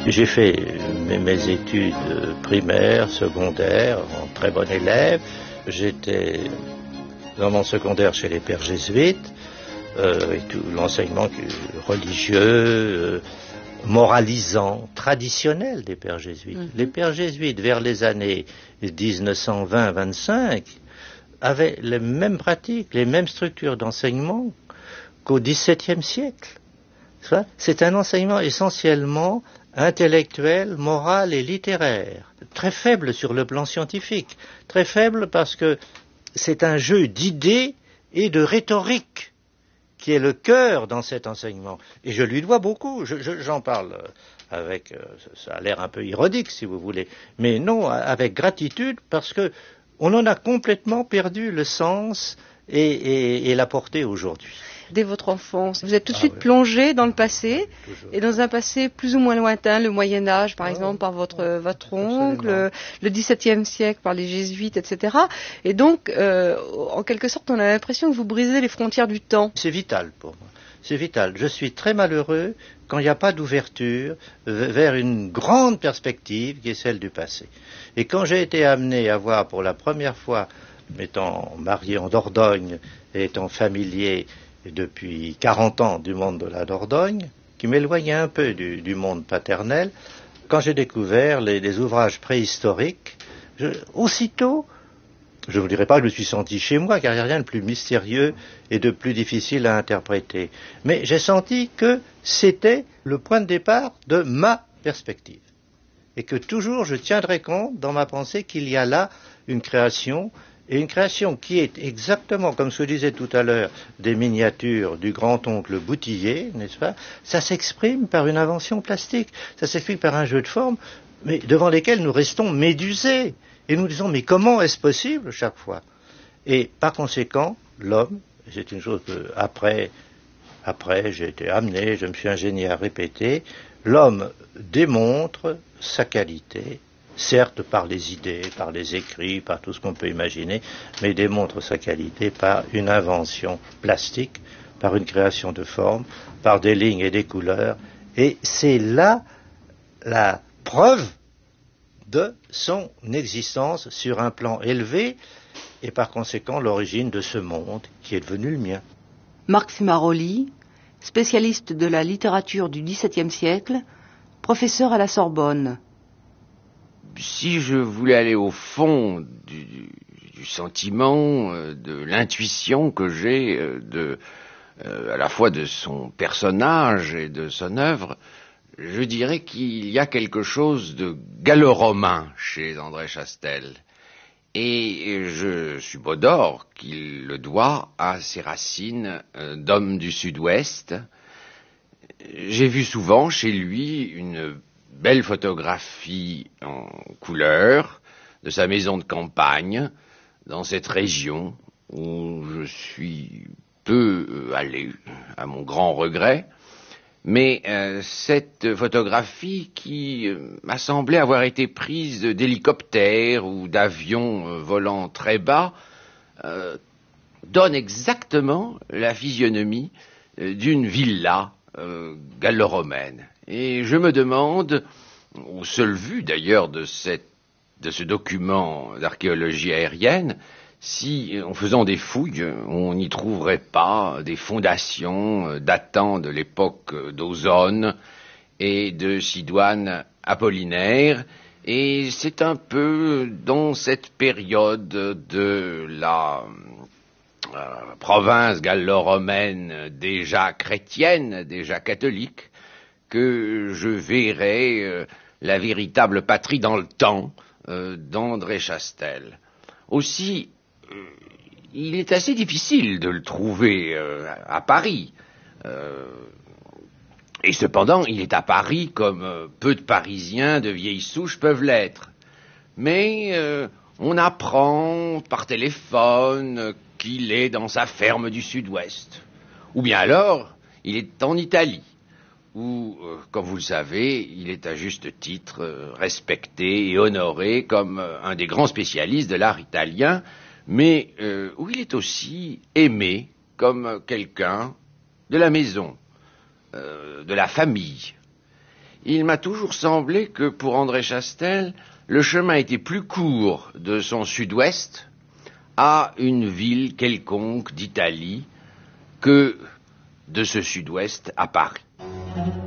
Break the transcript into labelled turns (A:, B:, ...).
A: J'ai fait mes études primaires, secondaires, en très bon élève. J'étais dans mon secondaire chez les pères jésuites, et tout l'enseignement religieux, moralisant, traditionnel des pères jésuites. Les pères jésuites, vers les années 1920-25, avaient les mêmes pratiques, les mêmes structures d'enseignement qu'au XVIIe siècle. C'est un enseignement essentiellement intellectuel, moral et littéraire. Très faible sur le plan scientifique. Très faible parce que c'est un jeu d'idées et de rhétorique qui est le cœur dans cet enseignement. Et je lui dois beaucoup. J'en parle avec... ça a l'air un peu ironique, si vous voulez. Mais non, avec gratitude, parce que on en a complètement perdu le sens et la portée aujourd'hui.
B: Dès votre enfance, vous êtes tout de suite plongé dans le passé, et dans un passé plus ou moins lointain, le Moyen-Âge par exemple par votre oncle, le XVIIe siècle par les jésuites, etc. Et donc, en quelque sorte, on a l'impression que vous brisez les frontières du temps.
A: C'est vital pour moi, c'est vital. Je suis très malheureux quand il n'y a pas d'ouverture vers une grande perspective qui est celle du passé. Et quand j'ai été amené à voir pour la première fois, étant marié en Dordogne et étant familier depuis 40 ans du monde de la Dordogne, qui m'éloignait un peu du monde paternel, quand j'ai découvert les ouvrages préhistoriques, aussitôt, je ne vous dirai pas que je me suis senti chez moi, car il n'y a rien de plus mystérieux et de plus difficile à interpréter. Mais j'ai senti que c'était le point de départ de ma perspective. Et que toujours je tiendrai compte dans ma pensée qu'il y a là une création, et une création qui est exactement, comme ce que je disais tout à l'heure, des miniatures du grand-oncle Boutillier, n'est-ce pas? Ça s'exprime par une invention plastique, ça s'exprime par un jeu de formes, mais devant lesquels nous restons médusés. Et nous disons, mais comment est-ce possible chaque fois? Et par conséquent, l'homme, c'est une chose que après j'ai été amené, je me suis ingénié à répéter, l'homme démontre sa qualité, certes par les idées, par les écrits, par tout ce qu'on peut imaginer, mais démontre sa qualité par une invention plastique, par une création de formes, par des lignes et des couleurs. Et c'est là la preuve de son existence sur un plan élevé et par conséquent l'origine de ce monde qui est devenu le mien.
C: Marc Cimaroli, spécialiste de la littérature du XVIIe siècle, professeur à la Sorbonne.
D: Si je voulais aller au fond du sentiment, de l'intuition que j'ai à la fois de son personnage et de son œuvre, je dirais qu'il y a quelque chose de gallo-romain chez André Chastel. Et je subodore qu'il le doit à ses racines d'homme du Sud-Ouest. J'ai vu souvent chez lui une belle photographie en couleur de sa maison de campagne dans cette région où je suis peu allé, à mon grand regret. Mais cette photographie qui m'a semblé avoir été prise d'hélicoptères ou d'avions volant très bas donne exactement la physionomie d'une villa gallo-romaine. Et je me demande, au seul vu d'ailleurs de ce document d'archéologie aérienne, si, en faisant des fouilles, on n'y trouverait pas des fondations datant de l'époque d'Ozone et de Sidoine Apollinaire. Et c'est un peu dans cette période de la province gallo-romaine déjà chrétienne, déjà catholique, que je verrai la véritable patrie dans le temps d'André Chastel. Aussi, il est assez difficile de le trouver à Paris. Et cependant, il est à Paris comme peu de Parisiens de vieille souche peuvent l'être. Mais on apprend par téléphone qu'il est dans sa ferme du Sud-Ouest. Ou bien alors, il est en Italie, où, comme vous le savez, il est à juste titre respecté et honoré comme un des grands spécialistes de l'art italien, mais où il est aussi aimé comme quelqu'un de la maison, de la famille. il m'a toujours semblé que pour André Chastel, le chemin était plus court de son sud-ouest à une ville quelconque d'Italie que de ce sud-ouest à Paris.